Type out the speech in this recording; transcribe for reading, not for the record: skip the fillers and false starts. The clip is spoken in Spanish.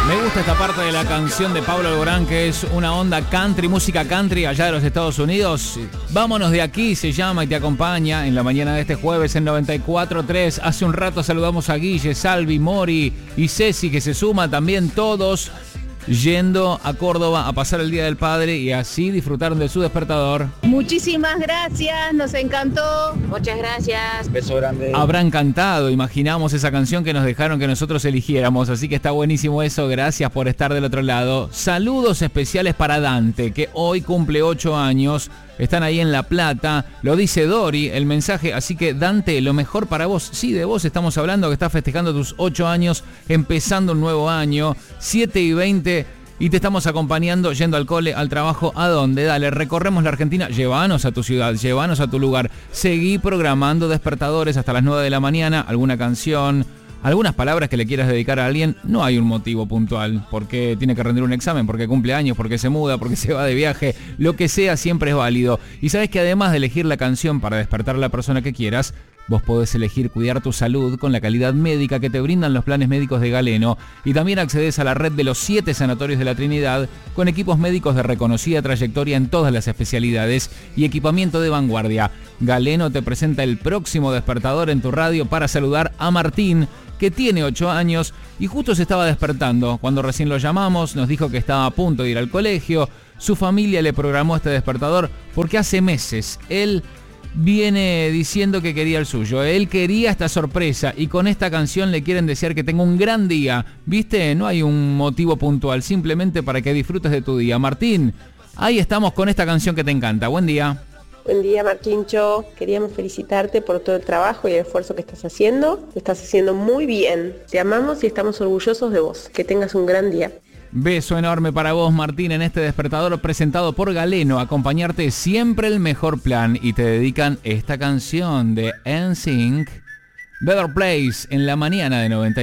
Me gusta esta parte de la canción de Pablo Alborán, que es una onda country, música country allá de los Estados Unidos. Vámonos de aquí, se llama y te acompaña en la mañana de este jueves en 94.3. Hace un rato saludamos a Guille, Salvi, Mori y Ceci, que se suman también todos yendo a Córdoba a pasar el Día del Padre y así disfrutaron de su despertador. Muchísimas gracias, nos encantó. Muchas gracias. Beso grande. Habrán cantado, imaginamos esa canción que nos dejaron que nosotros eligiéramos, así que está buenísimo eso, gracias por estar del otro lado. Saludos especiales para Dante, que hoy cumple 8 años, están ahí en La Plata, lo dice Dori, el mensaje, así que Dante, lo mejor para vos, sí, de vos estamos hablando, que estás festejando tus 8 años, empezando un nuevo año, 7:20, y te estamos acompañando, yendo al cole, al trabajo, ¿a dónde? Dale, recorremos la Argentina, llévanos a tu ciudad, llévanos a tu lugar, seguí programando despertadores hasta las 9 de la mañana, alguna canción, algunas palabras que le quieras dedicar a alguien. No hay un motivo puntual, porque tiene que rendir un examen, porque cumple años, porque se muda, porque se va de viaje, lo que sea siempre es válido. Y sabes que además de elegir la canción para despertar a la persona que quieras, vos podés elegir cuidar tu salud con la calidad médica que te brindan los planes médicos de Galeno, y también accedes a la red de los 7 sanatorios de la Trinidad con equipos médicos de reconocida trayectoria en todas las especialidades y equipamiento de vanguardia. Galeno te presenta el próximo despertador en tu radio para saludar a Martín, que tiene 8 años y justo se estaba despertando. Cuando recién lo llamamos nos dijo que estaba a punto de ir al colegio. Su familia le programó este despertador porque hace meses él viene diciendo que quería el suyo. Él quería esta sorpresa y con esta canción le quieren desear que tenga un gran día. ¿Viste? No hay un motivo puntual, simplemente para que disfrutes de tu día. Martín, ahí estamos con esta canción que te encanta. Buen día. Buen día, Marquincho. Queríamos felicitarte por todo el trabajo y el esfuerzo que estás haciendo. Lo estás haciendo muy bien. Te amamos y estamos orgullosos de vos. Que tengas un gran día. Beso enorme para vos, Martín, en este despertador presentado por Galeno. Acompañarte siempre el mejor plan, y te dedican esta canción de NSYNC, Better Place, en la mañana de 90.